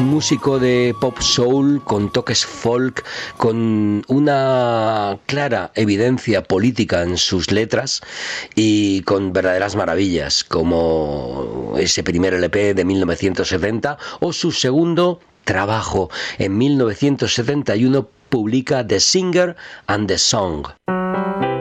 músico de pop soul con toques folk, con una clara evidencia política en sus letras y con verdaderas maravillas como ese primer LP de 1970 o su segundo trabajo. En 1971 publica The Singer and the Song.